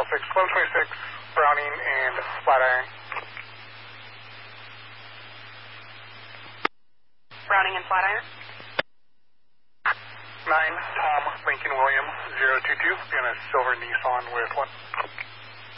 1126 Browning and Flatiron. Browning and Flatiron. 9 Tom Lincoln William 022 in a silver Nissan with 1.